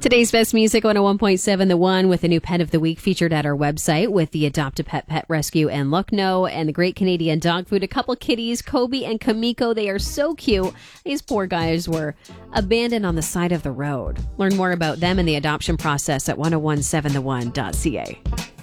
Today's best music, 101.7 The One, with a new pet of the week featured at our website with the Adopt a Pet Pet Rescue and Lucknow and the Great Canadian Dog Food. A couple kitties, Kobe and Kamiko. They are so cute. These poor guys were abandoned on the side of the road. Learn more about them and the adoption process at 1017theone.ca.